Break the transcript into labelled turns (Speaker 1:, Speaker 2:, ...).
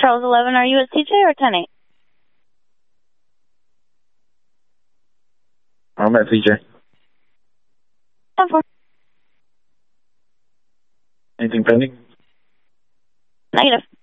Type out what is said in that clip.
Speaker 1: Charles 11, are you at CJ or 10-8?
Speaker 2: I'm at CJ.
Speaker 1: 10-4.
Speaker 2: Anything pending?
Speaker 1: Negative.